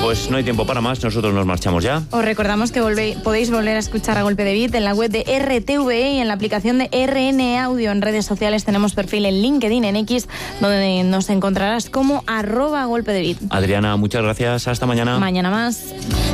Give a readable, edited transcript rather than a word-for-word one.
pues no hay tiempo para más, nosotros nos marchamos ya. Os recordamos que podéis volver a escuchar A Golpe de Beat en la web de RTVE y en la aplicación de RN Audio. En redes sociales tenemos perfil en LinkedIn, en X, donde nos encontrarás como @golpedebeat. Adriana, muchas gracias, hasta mañana. Mañana más.